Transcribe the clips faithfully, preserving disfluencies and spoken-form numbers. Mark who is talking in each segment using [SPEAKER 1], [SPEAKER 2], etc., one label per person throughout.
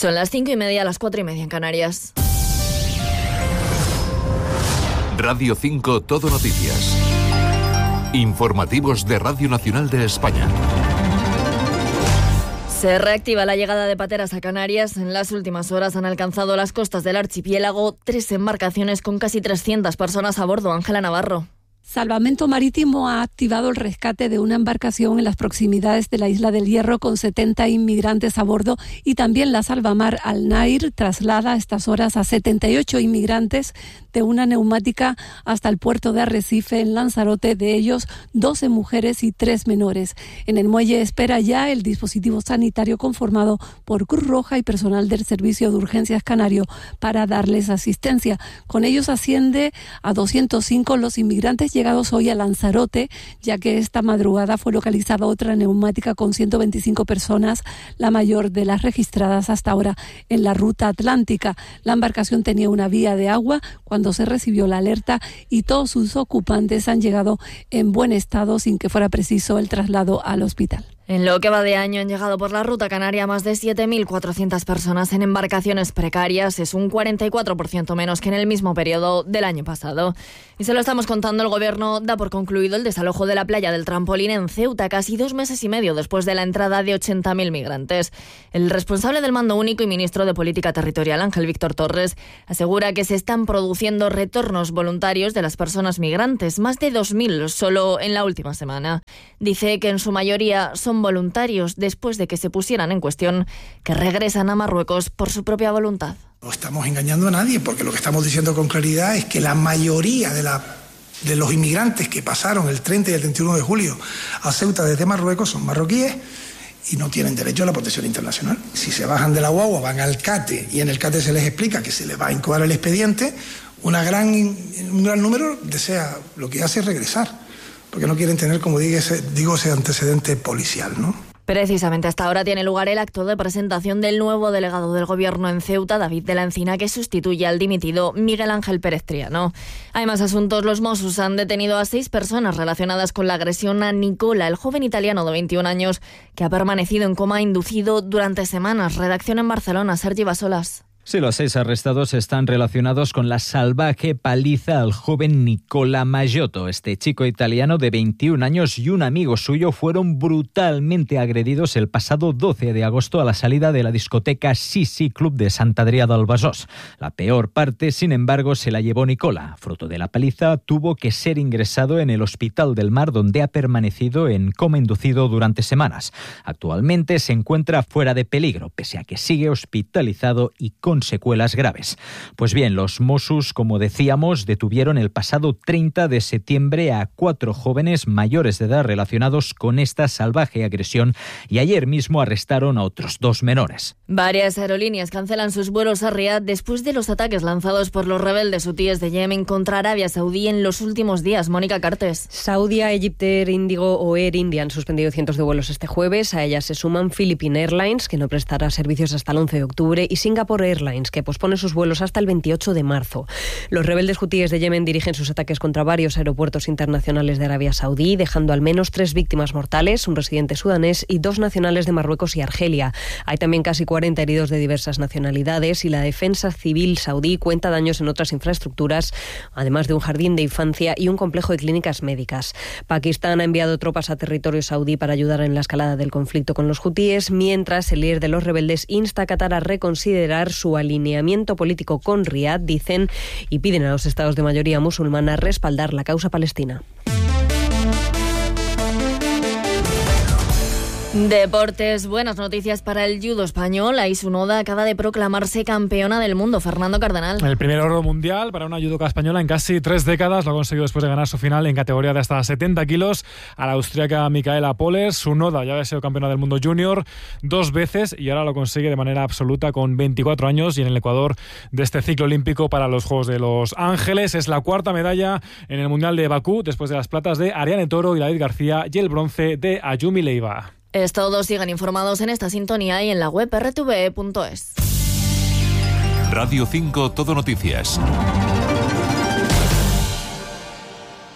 [SPEAKER 1] Son las cinco y media, las cuatro y media en Canarias.
[SPEAKER 2] Radio cinco Todo Noticias. Informativos de Radio Nacional de España.
[SPEAKER 1] Se reactiva la llegada de pateras a Canarias. En las últimas horas han alcanzado las costas del archipiélago tres embarcaciones con casi trescientas personas a bordo. Ángela Navarro.
[SPEAKER 3] Salvamento Marítimo ha activado el rescate de una embarcación en las proximidades de la Isla del Hierro con setenta inmigrantes a bordo, y también la Salvamar Al Nair traslada a estas horas a setenta y ocho inmigrantes de una neumática hasta el puerto de Arrecife en Lanzarote, de ellos doce mujeres y tres menores. En el muelle espera ya el dispositivo sanitario conformado por Cruz Roja y personal del Servicio de Urgencias Canario para darles asistencia. Con ellos asciende a doscientos cinco los inmigrantes llegados hoy a Lanzarote, ya que esta madrugada fue localizada otra neumática con ciento veinticinco personas, la mayor de las registradas hasta ahora en la ruta atlántica. La embarcación tenía una vía de agua cuando se recibió la alerta y todos sus ocupantes han llegado en buen estado sin que fuera preciso el traslado al hospital.
[SPEAKER 1] En lo que va de año han llegado por la ruta canaria más de siete mil cuatrocientas personas en embarcaciones precarias. Es un cuarenta y cuatro por ciento menos que en el mismo periodo del año pasado. Y se lo estamos contando, el Gobierno da por concluido el desalojo de la playa del Trampolín en Ceuta, casi dos meses y medio después de la entrada de ochenta mil migrantes. El responsable del Mando Único y ministro de Política Territorial, Ángel Víctor Torres, asegura que se están produciendo retornos voluntarios de las personas migrantes, más de dos mil solo en la última semana. Dice que en su mayoría son voluntarios después de que se pusieran en cuestión, que regresan a Marruecos por su propia voluntad.
[SPEAKER 4] No estamos engañando a nadie, porque lo que estamos diciendo con claridad es que la mayoría de, la, de los inmigrantes que pasaron el treinta y el treinta y uno de julio a Ceuta desde Marruecos son marroquíes y no tienen derecho a la protección internacional. Si se bajan de la guagua, van al CATE y en el CATE se les explica que se les va a incoar el expediente, una gran, un gran número desea, lo que hace es regresar, porque no quieren tener, como digo, ese, digo, ese antecedente policial, ¿no?
[SPEAKER 1] Precisamente hasta ahora tiene lugar el acto de presentación del nuevo delegado del Gobierno en Ceuta, David de la Encina, que sustituye al dimitido Miguel Ángel Pérez Triano. Hay más asuntos. Los Mossos han detenido a seis personas relacionadas con la agresión a Nicola, el joven italiano de veintiún años, que ha permanecido en coma inducido durante semanas. Redacción en Barcelona, Sergi Basolas.
[SPEAKER 5] Sí, los seis arrestados están relacionados con la salvaje paliza al joven Nicola Maggiotto. Este chico italiano de veintiún años y un amigo suyo fueron brutalmente agredidos el pasado doce de agosto a la salida de la discoteca Sisi Club de Sant Adrià del Besòs. La peor parte, sin embargo, se la llevó Nicola. Fruto de la paliza, tuvo que ser ingresado en el Hospital del Mar, donde ha permanecido en coma inducido durante semanas. Actualmente se encuentra fuera de peligro, pese a que sigue hospitalizado y con secuelas graves. Pues bien, los Mossos, como decíamos, detuvieron el pasado treinta de septiembre a cuatro jóvenes mayores de edad relacionados con esta salvaje agresión y ayer mismo arrestaron a otros dos menores.
[SPEAKER 1] Varias aerolíneas cancelan sus vuelos a Riad después de los ataques lanzados por los rebeldes hutíes de Yemen contra Arabia Saudí en los últimos días. Mónica Cartes.
[SPEAKER 6] Saudia, Egyptair, Indigo o Air India han suspendido cientos de vuelos este jueves. A ellas se suman Philippine Airlines, que no prestará servicios hasta el once de octubre, y Singapore Airlines, que pospone sus vuelos hasta el veintiocho de marzo. Los rebeldes hutíes de Yemen dirigen sus ataques contra varios aeropuertos internacionales de Arabia Saudí, dejando al menos tres víctimas mortales, un residente sudanés y dos nacionales de Marruecos y Argelia. Hay también casi cuarenta heridos de diversas nacionalidades y la defensa civil saudí cuenta daños en otras infraestructuras, además de un jardín de infancia y un complejo de clínicas médicas. Pakistán ha enviado tropas a territorio saudí para ayudar en la escalada del conflicto con los hutíes, mientras el líder de los rebeldes insta a Qatar a reconsiderar su alineamiento político con Riad, dicen, y piden a los estados de mayoría musulmana respaldar la causa palestina.
[SPEAKER 1] Deportes, buenas noticias para el judo español. Ais Unoda acaba de proclamarse campeona del mundo. Fernando Cardenal.
[SPEAKER 7] El primer oro mundial para una judoka española en casi tres décadas. Lo ha conseguido después de ganar su final en categoría de hasta setenta kilos a la austríaca Micaela Pollers. Unoda ya había sido campeona del mundo junior dos veces y ahora lo consigue de manera absoluta con veinticuatro años y en el Ecuador de este ciclo olímpico para los Juegos de Los Ángeles. Es la cuarta medalla en el Mundial de Bakú después de las platas de Ariane Toro y David García y el bronce de Ayumi Leiva.
[SPEAKER 1] Es todo, sigan informados en esta sintonía y en la web erre te ve punto es.
[SPEAKER 2] Radio cinco Todo Noticias.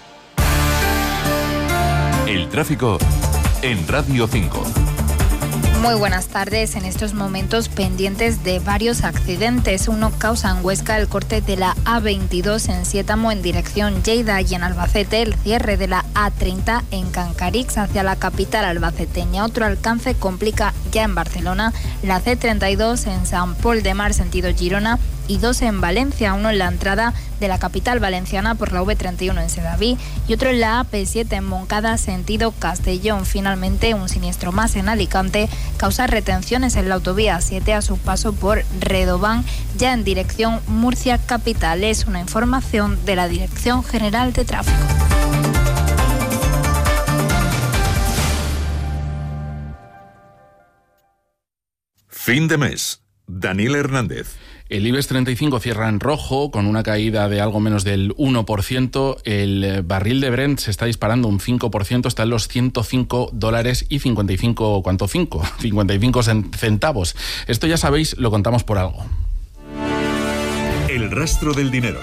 [SPEAKER 2] El tráfico en Radio cinco.
[SPEAKER 8] Muy buenas tardes. En estos momentos pendientes de varios accidentes. Uno causa en Huesca el corte de la A veintidós en Siétamo en dirección Lleida y en Albacete el cierre de la A treinta en Cancarix hacia la capital albaceteña. Otro alcance complica ya en Barcelona la C treinta y dos en Sant Pol de Mar sentido Girona y dos en Valencia, uno en la entrada de la capital valenciana por la V treinta y uno en Sedaví y otro en la A P siete en Moncada sentido Castellón. Finalmente, un siniestro más en Alicante causa retenciones en la autovía siete a su paso por Redován, ya en dirección Murcia capital. Es una información de la Dirección General de Tráfico.
[SPEAKER 2] Fin de mes. Daniel Hernández.
[SPEAKER 9] El IBEX treinta y cinco cierra en rojo, con una caída de algo menos del uno por ciento. El barril de Brent se está disparando un cinco por ciento, está en los ciento cinco dólares y cincuenta y cinco, ¿cuánto? cinco, cincuenta y cinco centavos. Esto ya sabéis, lo contamos por algo.
[SPEAKER 2] El rastro del dinero.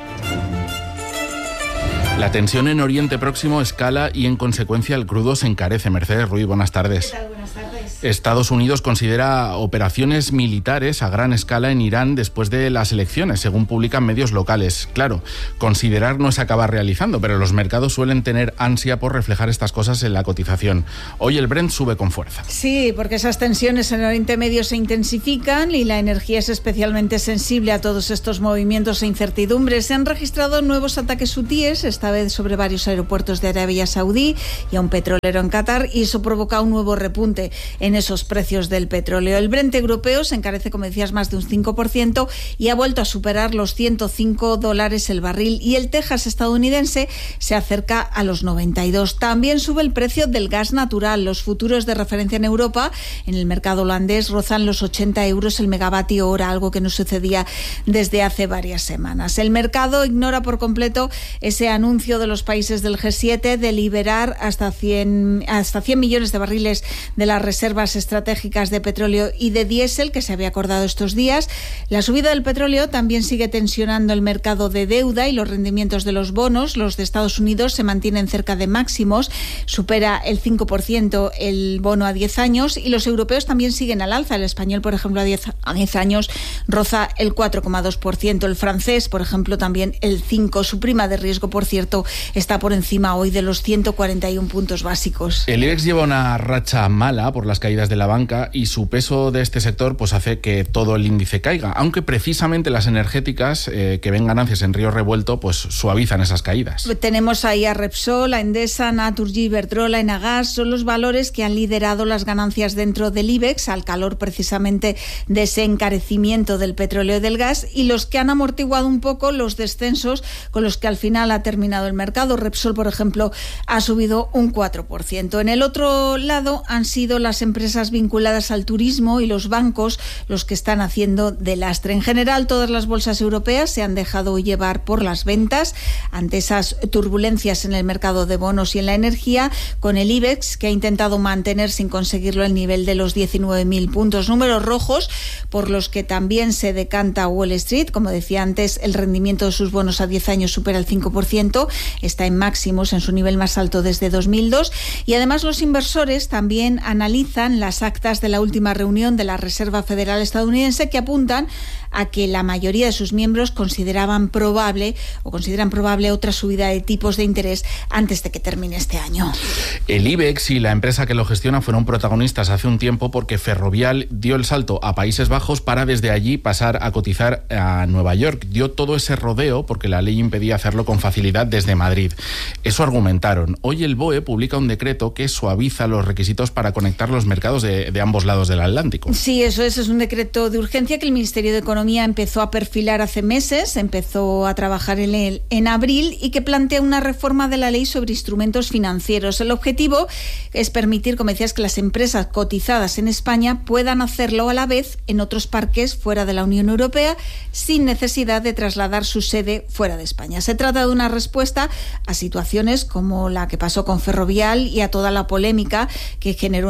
[SPEAKER 9] La tensión en Oriente Próximo escala y en consecuencia el crudo se encarece. Mercedes Ruiz, buenas tardes.
[SPEAKER 10] ¿Qué tal? Buenas tardes.
[SPEAKER 9] Estados Unidos considera operaciones militares a gran escala en Irán después de las elecciones, según publican medios locales. Claro, considerar no es acabar realizando, pero los mercados suelen tener ansia por reflejar estas cosas en la cotización. Hoy el Brent sube con fuerza.
[SPEAKER 10] Sí, porque esas tensiones en Oriente Medio se intensifican y la energía es especialmente sensible a todos estos movimientos e incertidumbres. Se han registrado nuevos ataques hutíes, esta vez sobre varios aeropuertos de Arabia Saudí y a un petrolero en Qatar, y eso provoca un nuevo repunte en esos precios del petróleo. El Brent europeo se encarece, como decías, más de un cinco por ciento y ha vuelto a superar los ciento cinco dólares el barril, y el Texas estadounidense se acerca a los noventa y dos. También sube el precio del gas natural. Los futuros de referencia en Europa, en el mercado holandés, rozan los ochenta euros el megavatio hora, algo que no sucedía desde hace varias semanas. El mercado ignora por completo ese anuncio de los países del G siete de liberar hasta cien, hasta cien millones de barriles de las reservas estratégicas de petróleo y de diésel que se había acordado estos días. La subida del petróleo también sigue tensionando el mercado de deuda y los rendimientos de los bonos. Los de Estados Unidos se mantienen cerca de máximos, supera el cinco por ciento el bono a diez años, y los europeos también siguen al alza. El español, por ejemplo, a diez años roza el cuatro coma dos por ciento. El francés, por ejemplo, también el cinco por ciento. Su prima de riesgo, por cierto, está por encima hoy de los ciento cuarenta y uno puntos básicos.
[SPEAKER 9] El IBEX lleva una racha mala por las caídas de la banca y su peso de este sector pues hace que todo el índice caiga, aunque precisamente las energéticas eh, que ven ganancias en río revuelto pues suavizan esas caídas.
[SPEAKER 10] Tenemos ahí a Repsol, a Endesa, Naturgy, Iberdrola, Enagas. Son los valores que han liderado las ganancias dentro del IBEX al calor precisamente de ese encarecimiento del petróleo y del gas, y los que han amortiguado un poco los descensos con los que al final ha terminado el mercado. Repsol, por ejemplo, ha subido un cuatro por ciento. En el otro lado han sido las empresas vinculadas al turismo y los bancos los que están haciendo de lastre. En general, todas las bolsas europeas se han dejado llevar por las ventas ante esas turbulencias en el mercado de bonos y en la energía, con el IBEX, que ha intentado mantener sin conseguirlo el nivel de los diecinueve mil puntos. Números rojos por los que también se decanta Wall Street. Como decía antes, el rendimiento de sus bonos a diez años supera el cinco por ciento, está en máximos, en su nivel más alto desde dos mil dos, y además los inversores también analizan las actas de la última reunión de la Reserva Federal estadounidense, que apuntan a que la mayoría de sus miembros consideraban probable o consideran probable otra subida de tipos de interés antes de que termine este año.
[SPEAKER 9] El IBEX y la empresa que lo gestiona fueron protagonistas hace un tiempo porque Ferrovial dio el salto a Países Bajos para desde allí pasar a cotizar a Nueva York. Dio todo ese rodeo porque la ley impedía hacerlo con facilidad desde Madrid. Eso argumentaron. Hoy el B O E publica un decreto que suaviza los requisitos para conectar los mercados de, de ambos lados del Atlántico.
[SPEAKER 10] Sí, eso es, es un decreto de urgencia que el Ministerio de Economía empezó a perfilar hace meses, empezó a trabajar en él en abril, y que plantea una reforma de la ley sobre instrumentos financieros. El objetivo es permitir, como decías, que las empresas cotizadas en España puedan hacerlo a la vez en otros parques fuera de la Unión Europea sin necesidad de trasladar su sede fuera de España. Se trata de una respuesta a situaciones como la que pasó con Ferrovial y a toda la polémica que generó en su día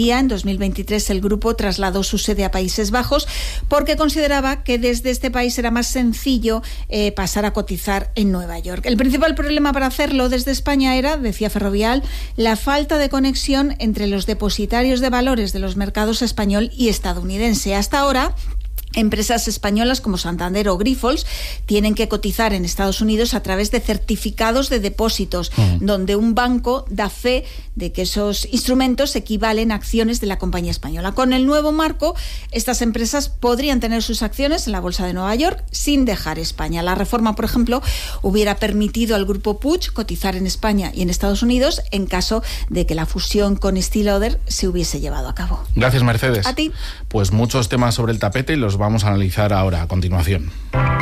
[SPEAKER 10] día, en dos mil veintitrés, el grupo trasladó su sede a Países Bajos porque consideraba que desde este país era más sencillo eh, pasar a cotizar en Nueva York. El principal problema para hacerlo desde España era, decía Ferrovial, la falta de conexión entre los depositarios de valores de los mercados español y estadounidense. Hasta ahora, empresas españolas como Santander o Grifols tienen que cotizar en Estados Unidos a través de certificados de depósitos, mm. donde un banco da fe de que esos instrumentos equivalen a acciones de la compañía española. Con el nuevo marco, estas empresas podrían tener sus acciones en la Bolsa de Nueva York sin dejar España. La reforma, por ejemplo, hubiera permitido al grupo Puig cotizar en España y en Estados Unidos en caso de que la fusión con Estée Lauder se hubiese llevado a cabo.
[SPEAKER 9] Gracias, Mercedes.
[SPEAKER 10] A ti.
[SPEAKER 9] Pues muchos temas sobre el tapete y los vamos a analizar ahora, a continuación.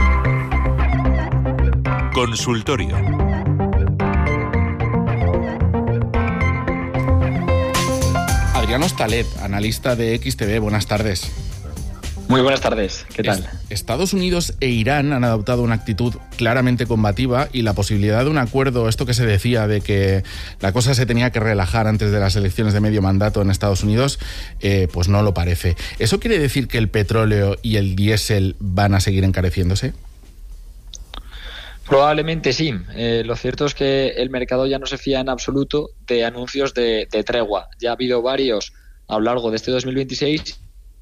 [SPEAKER 2] Consultorio.
[SPEAKER 9] Adrián Hostalet, analista de X T V, buenas tardes.
[SPEAKER 11] Muy buenas tardes, ¿qué tal?
[SPEAKER 9] Estados Unidos e Irán han adoptado una actitud claramente combativa y la posibilidad de un acuerdo, esto que se decía de que la cosa se tenía que relajar antes de las elecciones de medio mandato en Estados Unidos, eh, pues no lo parece. ¿Eso quiere decir que el petróleo y el diésel van a seguir encareciéndose?
[SPEAKER 11] Probablemente sí. Eh, lo cierto es que el mercado ya no se fía en absoluto de anuncios de, de tregua. Ya ha habido varios a lo largo de este dos mil veintiséis.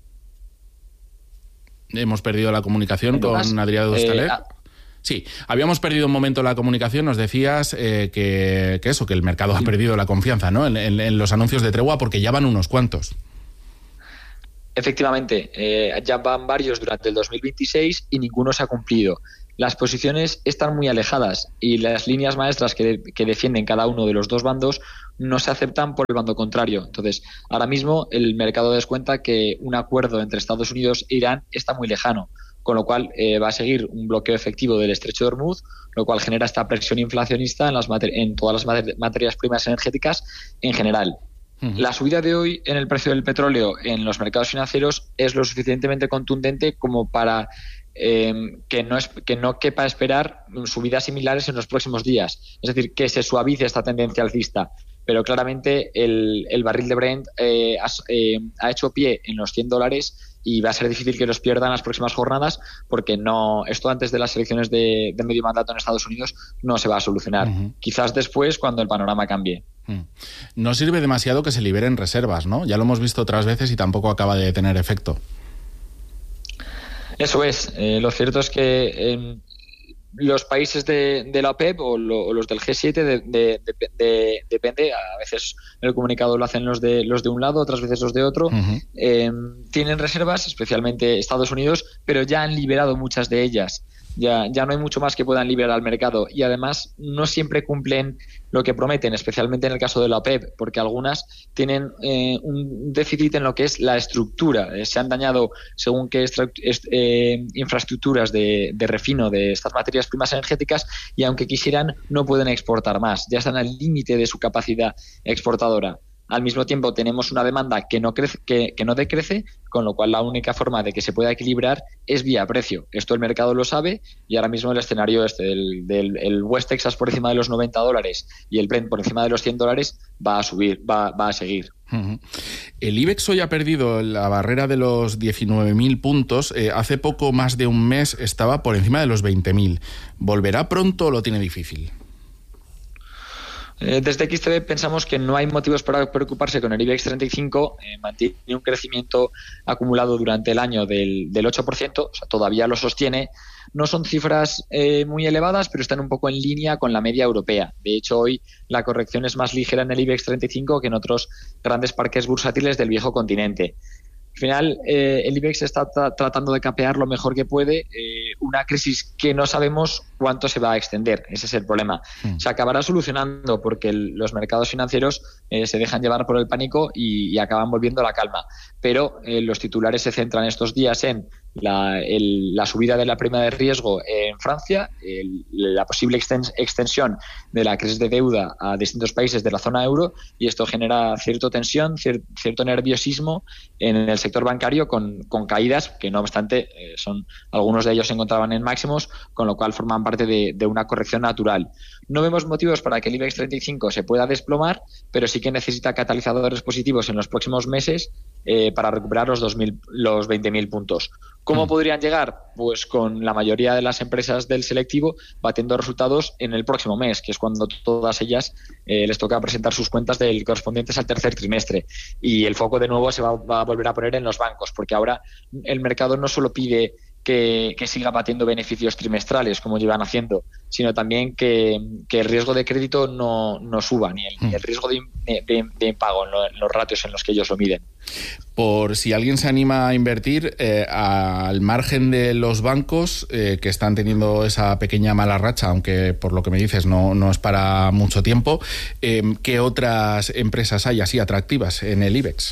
[SPEAKER 9] Hemos perdido la comunicación con Adrián Hostalet. Eh, ah. Sí, habíamos perdido un momento la comunicación. Nos decías eh, que, que eso, que el mercado ha perdido la confianza, ¿no? En, en, en los anuncios de tregua, porque ya van unos cuantos.
[SPEAKER 11] Efectivamente, eh, ya van varios durante el dos mil veintiséis y ninguno se ha cumplido. Las posiciones están muy alejadas y las líneas maestras que, que defienden cada uno de los dos bandos no se aceptan por el bando contrario. Entonces, ahora mismo el mercado descuenta que un acuerdo entre Estados Unidos e Irán está muy lejano, con lo cual eh, va a seguir un bloqueo efectivo del estrecho de Hormuz, lo cual genera esta presión inflacionista en, las mater- en todas las mater- materias primas energéticas en general. Uh-huh. La subida de hoy en el precio del petróleo en los mercados financieros es lo suficientemente contundente como para Eh, que no es que no quepa esperar subidas similares en los próximos días, es decir, que se suavice esta tendencia alcista, pero claramente el, el barril de Brent eh, ha, eh, ha hecho pie en los cien dólares y va a ser difícil que los pierdan las próximas jornadas porque no esto antes de las elecciones de, de medio mandato en Estados Unidos no se va a solucionar. Uh-huh. Quizás después cuando el panorama cambie.
[SPEAKER 9] Uh-huh. No sirve demasiado que se liberen reservas, ¿no? Ya lo hemos visto otras veces y tampoco acaba de tener efecto.
[SPEAKER 11] Eso es. Eh, lo cierto es que eh, los países de, de la OPEP o, lo, o los del G siete de, de, de, de, depende. A veces el comunicado lo hacen los de los de un lado, otras veces los de otro. Uh-huh. Eh, tienen reservas, especialmente Estados Unidos, pero ya han liberado muchas de ellas. Ya, ya no hay mucho más que puedan liberar al mercado y además no siempre cumplen lo que prometen, especialmente en el caso de la OPEP, porque algunas tienen eh, un déficit en lo que es la estructura. Eh, se han dañado según qué extra, est, eh, infraestructuras de, de refino de estas materias primas energéticas y aunque quisieran no pueden exportar más. Ya están al límite de su capacidad exportadora. Al mismo tiempo tenemos una demanda que no crece, que, que no decrece, con lo cual la única forma de que se pueda equilibrar es vía precio. Esto el mercado lo sabe y ahora mismo el escenario este del, del el West Texas por encima de los noventa dólares y el Brent por encima de los cien dólares va a subir, va, va a seguir.
[SPEAKER 9] Uh-huh. El IBEX hoy ha perdido la barrera de los diecinueve mil puntos. Eh, hace poco más de un mes estaba por encima de los veinte mil. ¿Volverá pronto o lo tiene difícil?
[SPEAKER 11] Desde X T V pensamos que no hay motivos para preocuparse con el IBEX treinta y cinco, eh, mantiene un crecimiento acumulado durante el año del, del ocho por ciento, o sea, todavía lo sostiene. No son cifras eh, muy elevadas, pero están un poco en línea con la media europea. De hecho, hoy la corrección es más ligera en el IBEX treinta y cinco que en otros grandes parques bursátiles del viejo continente. Al final, eh, el IBEX está tra- tratando de capear lo mejor que puede eh, una crisis que no sabemos cuánto se va a extender. Ese es el problema. Mm. Se acabará solucionando porque el, los mercados financieros eh, se dejan llevar por el pánico y, y acaban volviendo a la calma. Pero eh, los titulares se centran estos días en la, el, la subida de la prima de riesgo en Francia, el, la posible extens, extensión de la crisis de deuda a distintos países de la zona euro, y esto genera cierta tensión, cier, cierto nerviosismo en el sector bancario con, con caídas que, no obstante, eh, son algunos de ellos se encontraban en máximos, con lo cual forman parte de, de una corrección natural. No vemos motivos para que el IBEX treinta y cinco se pueda desplomar, pero sí que necesita catalizadores positivos en los próximos meses eh, para recuperar los, dos mil, los veinte mil puntos. ¿Cómo podrían llegar? Pues con la mayoría de las empresas del selectivo batiendo resultados en el próximo mes, que es cuando todas ellas eh, les toca presentar sus cuentas del correspondientes al tercer trimestre. Y el foco de nuevo se va, va a volver a poner en los bancos, porque ahora el mercado no solo pide Que, que siga batiendo beneficios trimestrales como llevan haciendo, sino también que, que el riesgo de crédito no, no suba, ni el, ni el riesgo de, de, de impago en, lo, en los ratios en los que ellos lo miden.
[SPEAKER 9] Por si alguien se anima a invertir, eh, al margen de los bancos eh, que están teniendo esa pequeña mala racha, aunque por lo que me dices no, no es para mucho tiempo, eh, ¿qué otras empresas hay así atractivas en el IBEX?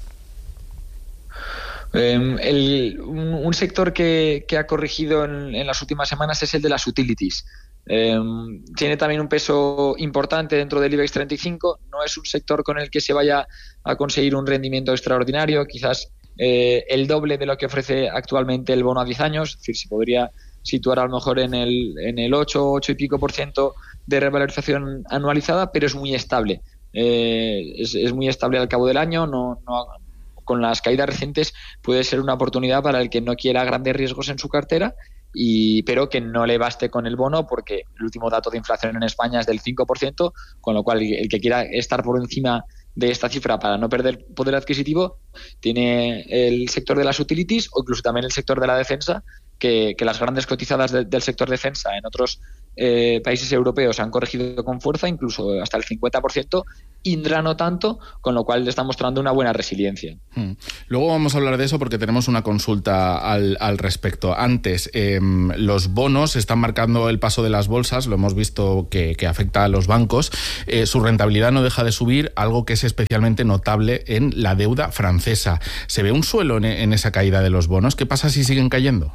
[SPEAKER 11] Um, el, un, un sector que, que ha corregido en, en las últimas semanas es el de las utilities. Um, tiene también un peso importante dentro del IBEX treinta y cinco. No es un sector con el que se vaya a conseguir un rendimiento extraordinario, quizás eh, el doble de lo que ofrece actualmente el bono a diez años. Es decir, se podría situar a lo mejor en el, en el ocho, ocho y pico por ciento de revalorización anualizada, pero es muy estable. Eh, es, es muy estable al cabo del año. No, no Con las caídas recientes puede ser una oportunidad para el que no quiera grandes riesgos en su cartera, y, pero que no le baste con el bono, porque el último dato de inflación en España es del cinco por ciento, con lo cual el que quiera estar por encima de esta cifra para no perder poder adquisitivo tiene el sector de las utilities, o incluso también el sector de la defensa, que, que las grandes cotizadas de, del sector defensa en otros eh, países europeos han corregido con fuerza, incluso hasta el cincuenta por ciento, Indra no tanto, con lo cual le está mostrando una buena resiliencia.
[SPEAKER 9] Hmm. Luego vamos a hablar de eso porque tenemos una consulta al, al respecto. Antes, eh, los bonos están marcando el paso de las bolsas, lo hemos visto que, que afecta a los bancos. Eh, su rentabilidad no deja de subir, algo que es especialmente notable en la deuda francesa. ¿Se ve un suelo en, en esa caída de los bonos? ¿Qué pasa si siguen cayendo?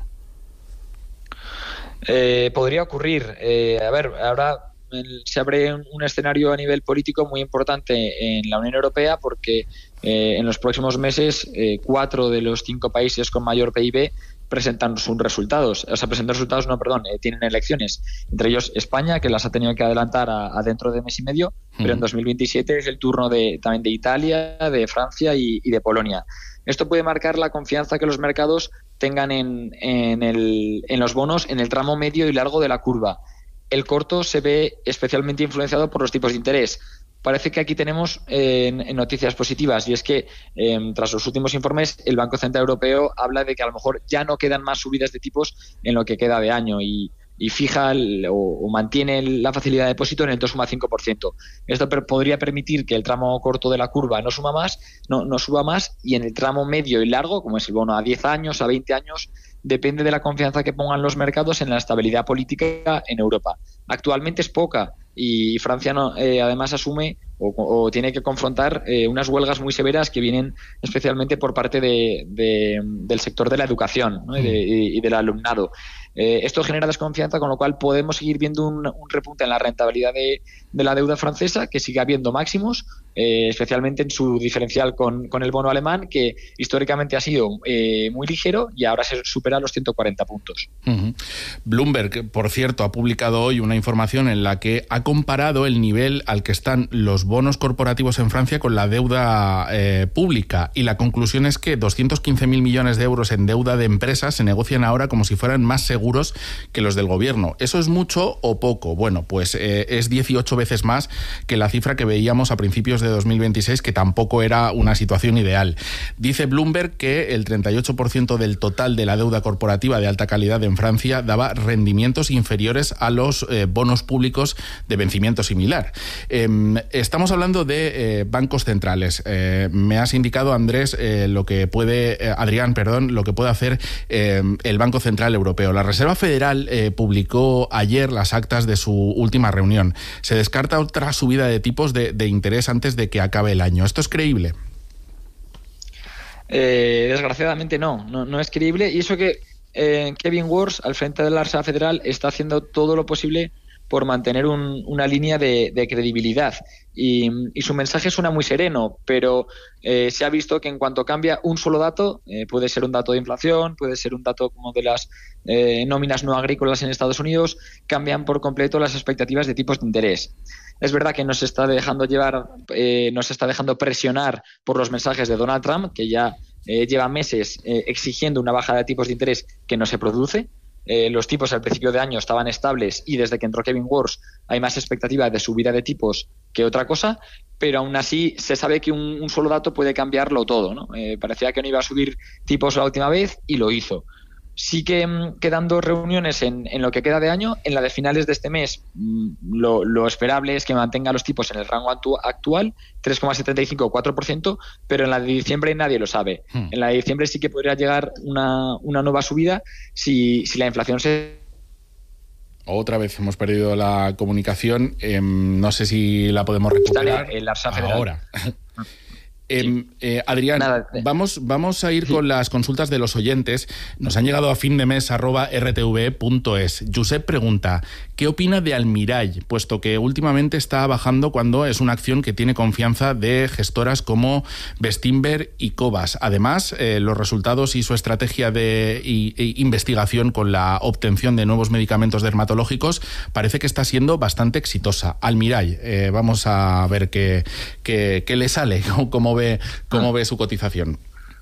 [SPEAKER 11] Eh, podría ocurrir. Eh, a ver, ahora se abre un, un escenario a nivel político muy importante en la Unión Europea, porque eh, en los próximos meses eh, cuatro de los cinco países con mayor P I B presentan sus resultados, o sea, presentan resultados, no, perdón, eh, tienen elecciones, entre ellos España, que las ha tenido que adelantar a, a dentro de mes y medio, pero en dos mil veintisiete es el turno de también de Italia, de Francia y, y de Polonia. Esto puede marcar la confianza que los mercados tengan en, en, el, en los bonos en el tramo medio y largo de la curva. El corto se ve especialmente influenciado por los tipos de interés. Parece que aquí tenemos eh, noticias positivas, y es que eh, tras los últimos informes el Banco Central Europeo habla de que a lo mejor ya no quedan más subidas de tipos en lo que queda de año, y, y fija el, o, o mantiene la facilidad de depósito en el dos coma cinco por ciento. Esto per, podría permitir que el tramo corto de la curva no suma más, no, no suba más, y en el tramo medio y largo, como es el bono a diez años, a veinte años, depende de la confianza que pongan los mercados en la estabilidad política en Europa. Actualmente es poca, y Francia no, eh, además asume o, o tiene que confrontar eh, unas huelgas muy severas que vienen especialmente por parte de, de, del sector de la educación, ¿no? y, de, y del alumnado. Eh, esto genera desconfianza, con lo cual podemos seguir viendo un, un repunte en la rentabilidad de, de la deuda francesa, que sigue habiendo máximos, eh, especialmente en su diferencial con, con el bono alemán, que históricamente ha sido eh, muy ligero y ahora se supera los ciento cuarenta puntos.
[SPEAKER 9] Uh-huh. Bloomberg, por cierto, ha publicado hoy una información en la que ha comparado el nivel al que están los bonos corporativos en Francia con la deuda eh, pública, y la conclusión es que doscientos quince mil millones de euros en deuda de empresas se negocian ahora como si fueran más seguros que los del gobierno. ¿Eso es mucho o poco? Bueno, pues eh, es dieciocho veces más que la cifra que veíamos a principios de dos mil veintiséis, que tampoco era una situación ideal. Dice Bloomberg que el treinta y ocho por ciento del total de la deuda corporativa de alta calidad en Francia daba rendimientos inferiores a los eh, bonos públicos de vencimiento similar. Eh, estamos hablando de eh, bancos centrales. Eh, me has indicado, Andrés, eh, lo que puede, eh, Adrián, perdón, lo que puede hacer eh, el Banco Central Europeo. La Reserva Federal eh, publicó ayer las actas de su última reunión. Se descarta otra subida de tipos de, de interés antes de que acabe el año. ¿Esto es creíble?
[SPEAKER 11] Eh, desgraciadamente no, no, no es creíble. Y eso que eh, Kevin Warsh, al frente de la Reserva Federal, está haciendo todo lo posible por mantener un, una línea de, de credibilidad. Y, y su mensaje suena muy sereno, pero eh, se ha visto que en cuanto cambia un solo dato, eh, puede ser un dato de inflación, puede ser un dato como de las eh, nóminas no agrícolas en Estados Unidos, cambian por completo las expectativas de tipos de interés. Es verdad que nos está dejando llevar, eh, nos está dejando presionar por los mensajes de Donald Trump, que ya eh, lleva meses eh, exigiendo una bajada de tipos de interés que no se produce. Eh, los tipos al principio de año estaban estables y desde que entró Kevin Warsh hay más expectativa de subida de tipos que otra cosa, pero aún así se sabe que un, un solo dato puede cambiarlo todo, ¿no? Eh, parecía que no iba a subir tipos la última vez y lo hizo. Sí que mmm, quedan dos reuniones en, en lo que queda de año. En la de finales de este mes mmm, lo, lo esperable es que mantenga los tipos en el rango actu- actual, tres coma setenta y cinco o cuatro por ciento, pero en la de diciembre nadie lo sabe. Hmm. En la de diciembre sí que podría llegar una, una nueva subida si, si la inflación se...
[SPEAKER 9] Otra vez hemos perdido la comunicación. Eh, no sé si la podemos recuperar
[SPEAKER 11] el, el ahora.
[SPEAKER 9] Eh, eh, Adrián, Nada, eh. vamos, vamos a ir sí. con las consultas de los oyentes. Nos han llegado a fin de mes arroba r t v punto es. Josep pregunta, ¿qué opina de Almirall? Puesto que últimamente está bajando cuando es una acción que tiene confianza de gestoras como Bestinver y Cobas. Además, eh, los resultados y su estrategia de y, y investigación con la obtención de nuevos medicamentos dermatológicos parece que está siendo bastante exitosa. Almirall, eh, vamos a ver qué, qué, qué le sale, cómo ve ¿Cómo ah. ve su cotización?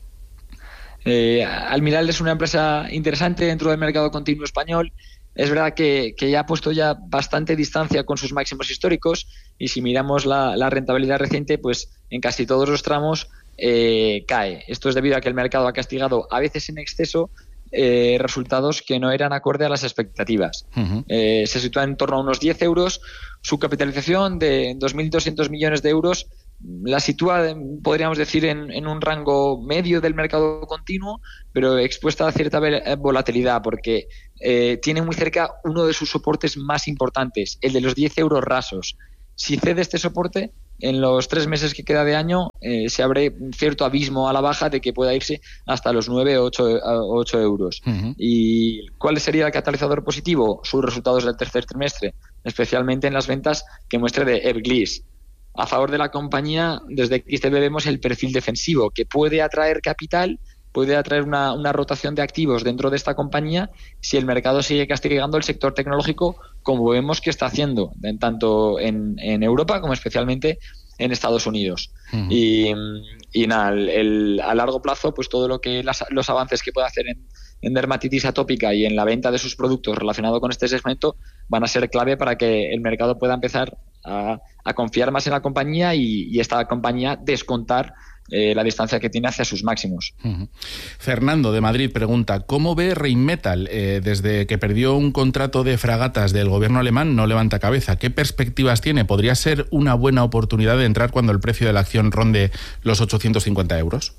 [SPEAKER 11] Eh, Almirall es una empresa interesante dentro del mercado continuo español. Es verdad que, que ya ha puesto ya bastante distancia con sus máximos históricos y si miramos la, la rentabilidad reciente, pues en casi todos los tramos eh, cae. Esto es debido a que el mercado ha castigado a veces en exceso eh, resultados que no eran acorde a las expectativas. Uh-huh. Eh, se sitúa en torno a unos diez euros. Su capitalización de dos mil doscientos millones de euros la sitúa, podríamos decir, en, en un rango medio del mercado continuo, pero expuesta a cierta volatilidad, porque eh, tiene muy cerca uno de sus soportes más importantes, el de los diez euros rasos. Si cede este soporte, en los tres meses que queda de año, eh, se abre un cierto abismo a la baja de que pueda irse hasta los nueve o ocho euros. Uh-huh. ¿Y cuál sería el catalizador positivo? Sus resultados del tercer trimestre, especialmente en las ventas que muestre de Ebglyss. A favor de la compañía, desde X T B vemos el perfil defensivo, que puede atraer capital, puede atraer una, una rotación de activos dentro de esta compañía si el mercado sigue castigando el sector tecnológico, como vemos que está haciendo, en, tanto en, en Europa como especialmente en Estados Unidos. Uh-huh. Y, y nada, el, el, a largo plazo, pues todo lo que las, los avances que puede hacer en, en dermatitis atópica y en la venta de sus productos relacionados con este segmento van a ser clave para que el mercado pueda empezar a, a confiar más en la compañía y, y esta compañía descontar eh, la distancia que tiene hacia sus máximos.
[SPEAKER 9] Uh-huh. Fernando de Madrid pregunta, ¿cómo ve Rheinmetall? Eh, desde que perdió un contrato de fragatas del gobierno alemán no levanta cabeza. ¿Qué perspectivas tiene? ¿Podría ser una buena oportunidad de entrar cuando el precio de la acción ronde los ochocientos cincuenta euros?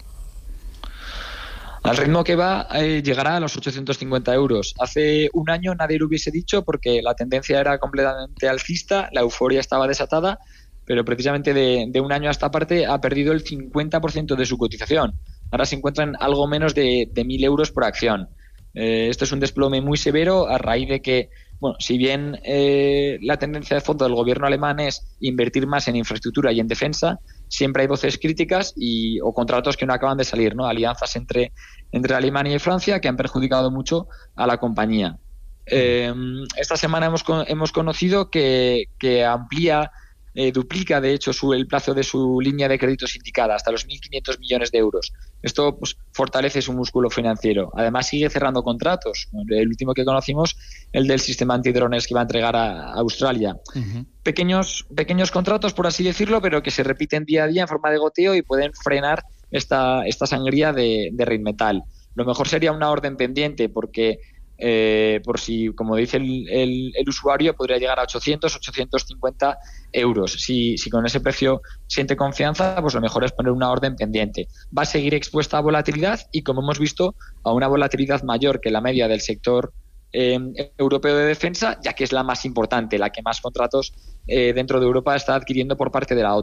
[SPEAKER 11] Al ritmo que va, eh, llegará a los ochocientos cincuenta euros. Hace un año nadie lo hubiese dicho porque la tendencia era completamente alcista, la euforia estaba desatada, pero precisamente de, de un año a esta parte ha perdido el cincuenta por ciento de su cotización. Ahora se encuentra en algo menos de, de mil euros por acción. Eh, esto es un desplome muy severo a raíz de que, bueno, si bien eh, la tendencia de fondo del gobierno alemán es invertir más en infraestructura y en defensa, siempre hay voces críticas y o contratos que no acaban de salir, ¿no? Alianzas entre, entre Alemania y Francia que han perjudicado mucho a la compañía. Eh, esta semana hemos, hemos conocido que, que amplía, eh, duplica de hecho su, el plazo de su línea de crédito sindicada hasta los mil quinientos millones de euros. Esto pues, fortalece su músculo financiero. Además sigue cerrando contratos. El último que conocimos, el del sistema antidrones que va a entregar a, a Australia. Uh-huh. Pequeños, pequeños contratos, por así decirlo, pero que se repiten día a día en forma de goteo y pueden frenar esta, esta sangría de, de Rheinmetall. Lo mejor sería una orden pendiente porque eh, por si, como dice el, el, el usuario, podría llegar a ochocientos, ochocientos cincuenta euros. Si, si con ese precio siente confianza, pues lo mejor es poner una orden pendiente. Va a seguir expuesta a volatilidad y, como hemos visto, a una volatilidad mayor que la media del sector eh, europeo de defensa, ya que es la más importante, la que más contratos eh, dentro de Europa está adquiriendo por parte de la OTAN.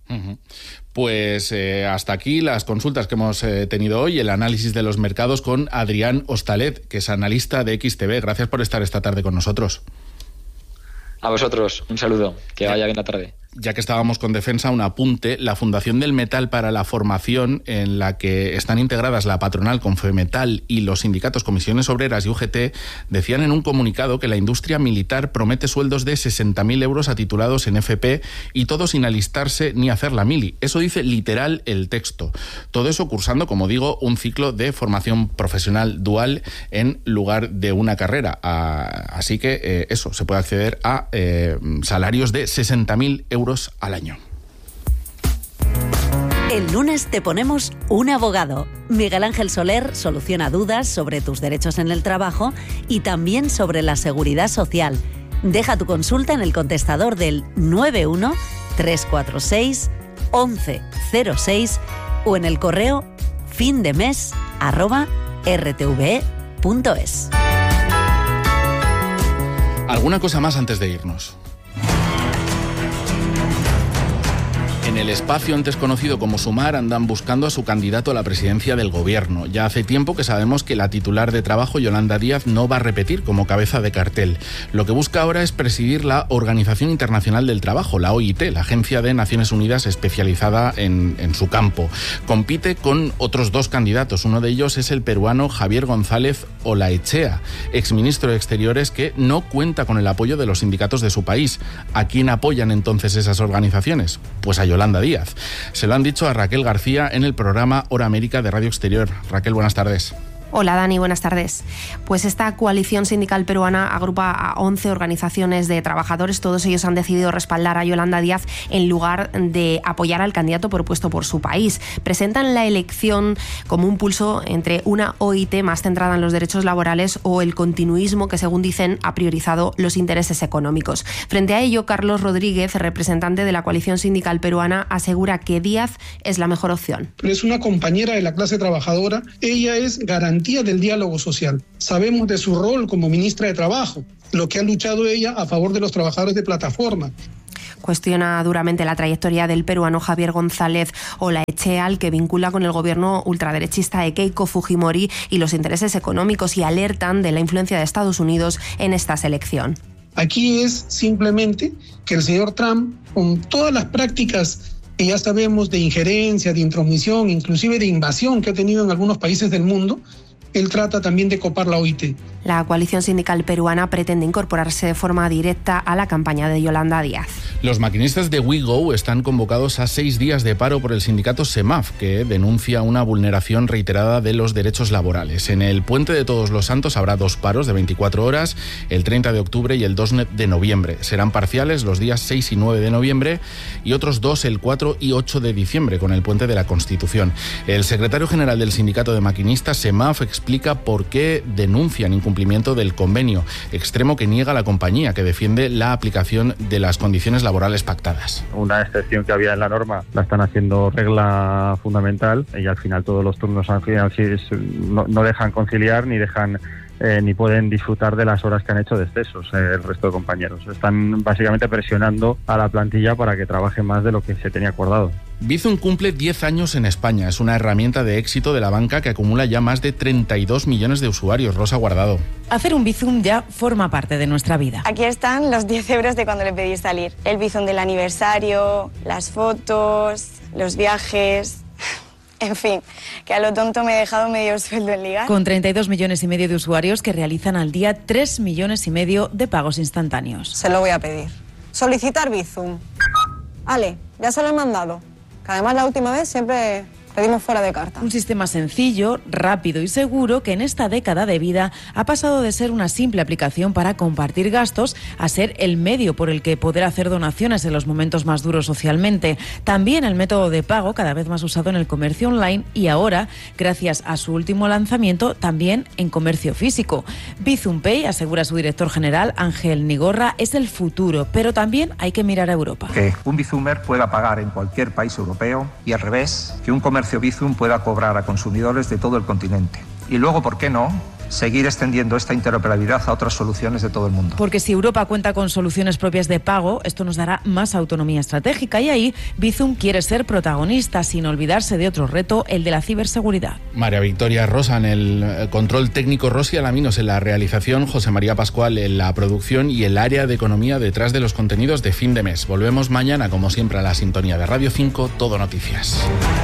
[SPEAKER 9] Uh-huh. Pues eh, hasta aquí las consultas que hemos eh, tenido hoy, el análisis de los mercados con Adrián Hostalet, que es analista de X T V. Gracias por estar esta tarde con nosotros.
[SPEAKER 11] A vosotros, un saludo, que vaya bien la tarde.
[SPEAKER 9] Ya que estábamos con defensa, un apunte. La Fundación del Metal para la Formación, en la que están integradas la patronal Confemetal y los sindicatos Comisiones Obreras y U G T, decían en un comunicado que la industria militar promete sueldos de sesenta mil euros a titulados en F P y todo sin alistarse ni hacer la mili. Eso dice literal el texto. Todo eso cursando, como digo, un ciclo de formación profesional dual en lugar de una carrera. Así que eh, eso, se puede acceder a eh, salarios de sesenta mil euros al año.
[SPEAKER 12] El lunes te ponemos un abogado. Miguel Ángel Soler soluciona dudas sobre tus derechos en el trabajo y también sobre la seguridad social. Deja tu consulta en el contestador del nueve uno tres cuatro seis once cero seis o en el correo findemes arroba rtve punto es.
[SPEAKER 9] ¿Alguna cosa más antes de irnos? En el espacio antes conocido como Sumar andan buscando a su candidato a la presidencia del gobierno. Ya hace tiempo que sabemos que la titular de trabajo, Yolanda Díaz, no va a repetir como cabeza de cartel. Lo que busca ahora es presidir la Organización Internacional del Trabajo, la O I T, la agencia de Naciones Unidas especializada en, en su campo. Compite con otros dos candidatos. Uno de ellos es el peruano Javier González Olaechea, exministro de Exteriores, que no cuenta con el apoyo de los sindicatos de su país. ¿A quién apoyan entonces esas organizaciones? Pues a Yolanda Díaz. Se lo han dicho a Raquel García en el programa Hora América de Radio Exterior. Raquel, buenas tardes.
[SPEAKER 13] Hola Dani, buenas tardes. Pues esta coalición sindical peruana agrupa a once organizaciones de trabajadores. Todos ellos han decidido respaldar a Yolanda Díaz en lugar de apoyar al candidato propuesto por su país. Presentan la elección como un pulso entre una O I T más centrada en los derechos laborales o el continuismo que, según dicen, ha priorizado los intereses económicos. Frente a ello, Carlos Rodríguez, representante de la coalición sindical peruana, asegura que Díaz es la mejor opción.
[SPEAKER 14] Pero es una compañera de la clase trabajadora. Ella es garantía del diálogo social. Sabemos de su rol como ministra de Trabajo, lo que ha luchado ella a favor de los trabajadores de plataforma.
[SPEAKER 13] Cuestiona duramente la trayectoria del peruano Javier González Olaechea, al que vincula con el gobierno ultraderechista de Keiko Fujimori y los intereses económicos, y alertan de la influencia de Estados Unidos en esta selección.
[SPEAKER 14] Aquí es simplemente que el señor Trump, con todas las prácticas que ya sabemos de injerencia, de intromisión, inclusive de invasión que ha tenido en algunos países del mundo, él trata también de copar la O I T.
[SPEAKER 13] La coalición sindical peruana pretende incorporarse de forma directa a la campaña de Yolanda Díaz.
[SPEAKER 9] Los maquinistas de WeGo están convocados a seis días de paro por el sindicato SEMAF, que denuncia una vulneración reiterada de los derechos laborales. En el Puente de Todos los Santos habrá dos paros de veinticuatro horas, el treinta de octubre y el dos de noviembre. Serán parciales los días seis y nueve de noviembre y otros dos el cuatro y ocho de diciembre, con el Puente de la Constitución. El secretario general del sindicato de maquinistas, SEMAF, explica por qué denuncian incumplimiento del convenio, extremo que niega la compañía, que defiende la aplicación de las condiciones laborales pactadas.
[SPEAKER 15] Una excepción que había en la norma la están haciendo regla fundamental y al final todos los turnos no, no dejan conciliar ni dejan Eh, ni pueden disfrutar de las horas que han hecho de excesos eh, el resto de compañeros. Están básicamente presionando a la plantilla para que trabaje más de lo que se tenía acordado.
[SPEAKER 9] Bizum cumple diez años en España. Es una herramienta de éxito de la banca que acumula ya más de treinta y dos millones de usuarios. Rosa Guardado.
[SPEAKER 16] Hacer un Bizum ya forma parte de nuestra vida.
[SPEAKER 17] Aquí están los diez euros de cuando le pedí salir. El Bizum del aniversario, las fotos, los viajes... En fin, que a lo tonto me he dejado medio sueldo en ligar.
[SPEAKER 16] Con treinta y dos millones y medio de usuarios que realizan al día tres millones y medio de pagos instantáneos.
[SPEAKER 17] Se lo voy a pedir. Solicitar Bizum. Ale, ya se lo he mandado. Que además la última vez siempre pedimos fuera de carta.
[SPEAKER 16] Un sistema sencillo, rápido y seguro que en esta década de vida ha pasado de ser una simple aplicación para compartir gastos a ser el medio por el que poder hacer donaciones en los momentos más duros socialmente. También el método de pago cada vez más usado en el comercio online y ahora, gracias a su último lanzamiento, también en comercio físico. Bizum Pay, asegura su director general Ángel Nigorra, es el futuro, pero también hay que mirar a Europa.
[SPEAKER 18] Que un Bizumer pueda pagar en cualquier país europeo y al revés, que un comercio Bizum pueda cobrar a consumidores de todo el continente. Y luego, ¿por qué no?, seguir extendiendo esta interoperabilidad a otras soluciones de todo el mundo.
[SPEAKER 16] Porque si Europa cuenta con soluciones propias de pago, esto nos dará más autonomía estratégica y ahí Bizum quiere ser protagonista sin olvidarse de otro reto, el de la ciberseguridad.
[SPEAKER 9] María Victoria Rosa en el control técnico, Rosy Alaminos en la realización, José María Pascual en la producción y el área de economía detrás de los contenidos de fin de mes. Volvemos mañana, como siempre, a la sintonía de Radio cinco, Todo Noticias.